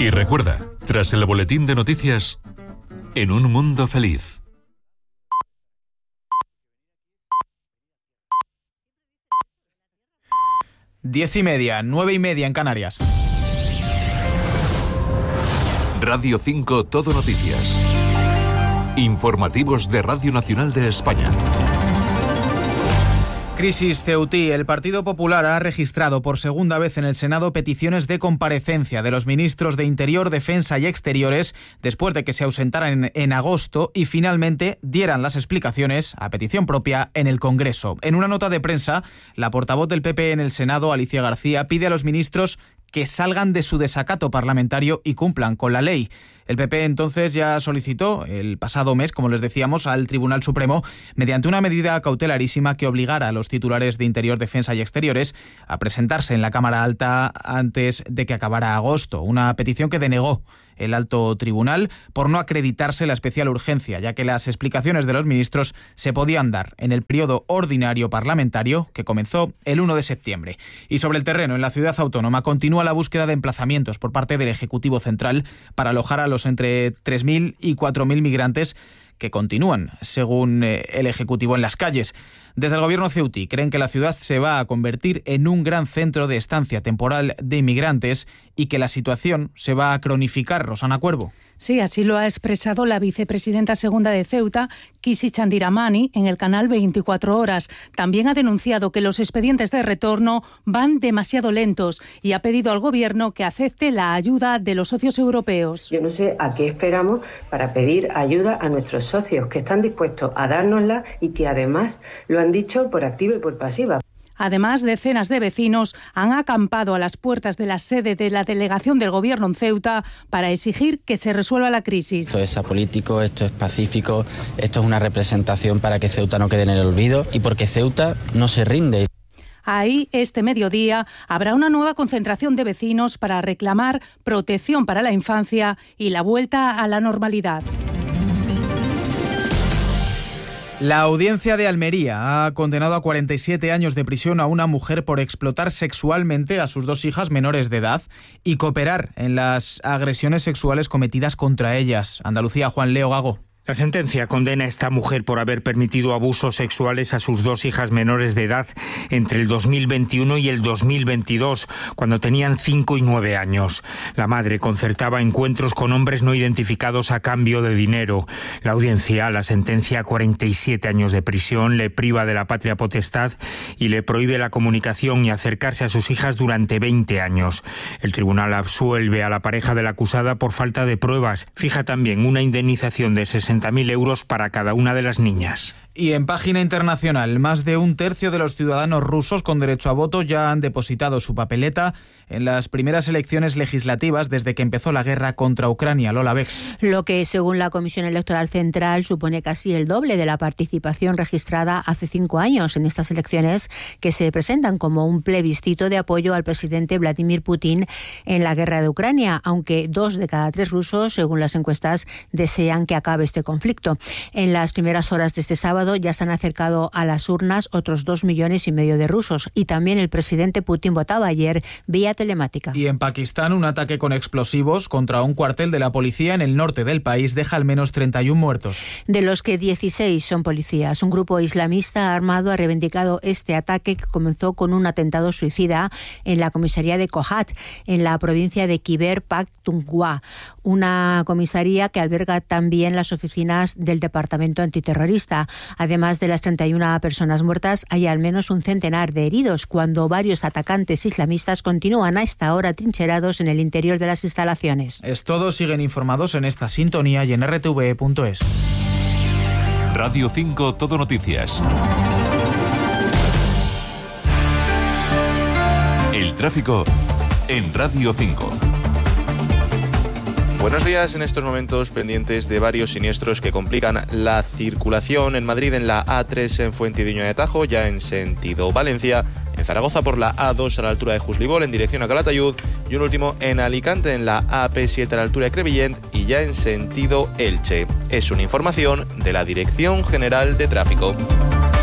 Y recuerda, tras el boletín de noticias, en un mundo feliz. Diez y media, 9:30 en Canarias. Radio 5 Todo Noticias. Informativos de Radio Nacional de España. Crisis Ceutí. El Partido Popular ha registrado por segunda vez en el Senado peticiones de comparecencia de los ministros de Interior, Defensa y Exteriores después de que se ausentaran en agosto y finalmente dieran las explicaciones a petición propia en el Congreso. En una nota de prensa, la portavoz del PP en el Senado, Alicia García, pide a los ministros que salgan de su desacato parlamentario y cumplan con la ley. El PP entonces ya solicitó el pasado mes, como les decíamos, al Tribunal Supremo mediante una medida cautelarísima que obligara a los titulares de Interior, Defensa y Exteriores a presentarse en la Cámara Alta antes de que acabara agosto. Una petición que denegó el alto tribunal por no acreditarse la especial urgencia, ya que las explicaciones de los ministros se podían dar en el periodo ordinario parlamentario que comenzó el 1 de septiembre. Y sobre el terreno, en la ciudad autónoma, continúa la búsqueda de emplazamientos por parte del Ejecutivo Central para alojar a los entre 3.000 y 4.000 migrantes que continúan, según el Ejecutivo, en las calles. Desde el gobierno ceutí creen que la ciudad se va a convertir en un gran centro de estancia temporal de inmigrantes y que la situación se va a cronificar. Rosana Cuervo. Sí, así lo ha expresado la vicepresidenta segunda de Ceuta, Kisi Chandiramani, en el canal 24 Horas. También ha denunciado que los expedientes de retorno van demasiado lentos y ha pedido al Gobierno que acepte la ayuda de los socios europeos. Yo no sé a qué esperamos para pedir ayuda a nuestros socios, que están dispuestos a dárnosla y que además lo han dicho por activa y por pasiva. Además, decenas de vecinos han acampado a las puertas de la sede de la delegación del Gobierno en Ceuta para exigir que se resuelva la crisis. Esto es apolítico, esto es pacífico, esto es una representación para que Ceuta no quede en el olvido y porque Ceuta no se rinde. Ahí, este mediodía, habrá una nueva concentración de vecinos para reclamar protección para la infancia y la vuelta a la normalidad. La audiencia de Almería ha condenado a 47 años de prisión a una mujer por explotar sexualmente a sus 2 hijas menores de edad y cooperar en las agresiones sexuales cometidas contra ellas. Andalucía, Juan Leo Gago. La sentencia condena a esta mujer por haber permitido abusos sexuales a sus 2 hijas menores de edad entre el 2021 y el 2022, cuando tenían 5 y 9 años. La madre concertaba encuentros con hombres no identificados a cambio de dinero. La audiencia la sentencia a 47 años de prisión, le priva de la patria potestad y le prohíbe la comunicación y acercarse a sus hijas durante 20 años. El tribunal absuelve a la pareja de la acusada por falta de pruebas. Fija también una indemnización de 60.000 euros para cada una de las niñas. Y en página internacional, más de 1/3 de los ciudadanos rusos con derecho a voto ya han depositado su papeleta en las primeras elecciones legislativas desde que empezó la guerra contra Ucrania. Lola Bex. Lo que, según la Comisión Electoral Central, supone casi el doble de la participación registrada hace 5 años en estas elecciones, que se presentan como un plebiscito de apoyo al presidente Vladimir Putin en la guerra de Ucrania, aunque 2 de cada 3 rusos, según las encuestas, desean que acabe este conflicto. En las primeras horas de este sábado ya se han acercado a las urnas otros 2,5 millones de rusos y también el presidente Putin votaba ayer vía telemática. Y en Pakistán, un ataque con explosivos contra un cuartel de la policía en el norte del país deja al menos 31 muertos. De los que 16 son policías. Un grupo islamista armado ha reivindicado este ataque que comenzó con un atentado suicida en la comisaría de Kohat, en la provincia de Khyber Pakhtunkhwa, una comisaría que alberga también las oficinas del Departamento Antiterrorista. Además de las 31 personas muertas, hay al menos un centenar de heridos, cuando varios atacantes islamistas continúan a esta hora trincherados en el interior de las instalaciones. Es todo, siguen informados en esta sintonía y en rtve.es. Radio 5 Todo Noticias. El tráfico en Radio 5. Buenos días. En estos momentos pendientes de varios siniestros que complican la circulación en Madrid, en la A3 en Fuentidueña de Tajo, ya en sentido Valencia, en Zaragoza por la A2 a la altura de Juslibol en dirección a Calatayud y un último en Alicante en la AP7 a la altura de Crevillent y ya en sentido Elche. Es una información de la Dirección General de Tráfico.